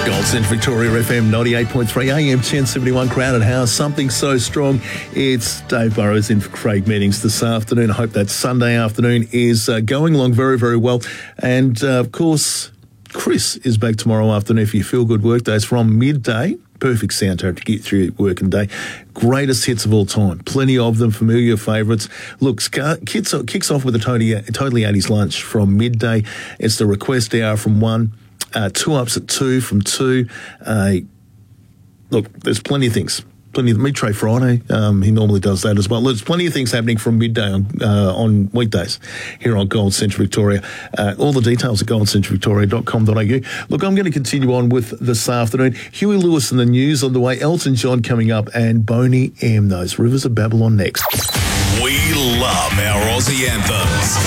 Gold Central Victoria FM 98.3 AM 1071 Crowded House. Something so strong. It's Dave Burrows in for Craig Meetings this afternoon. I hope that Sunday afternoon is going along very, very well. And, of course, Chris is back tomorrow afternoon for your Feel Good Workdays from midday. Perfect soundtrack to get through your working day. Greatest hits of all time. Plenty of them, familiar favourites. Look, kicks off with a totally 80s lunch from midday. It's the request hour from 1. 2 ups at 2 from 2. Look, there's plenty of things. Midtray Friday, he normally does that as well. There's plenty of things happening from midday on weekdays here on Gold Central Victoria. All the details at goldcentralvictoria.com.au. Look, I'm going to continue on with this afternoon. Huey Lewis and the news on the way. Elton John coming up and Boney M. Those Rivers of Babylon next. We love our Aussie anthems.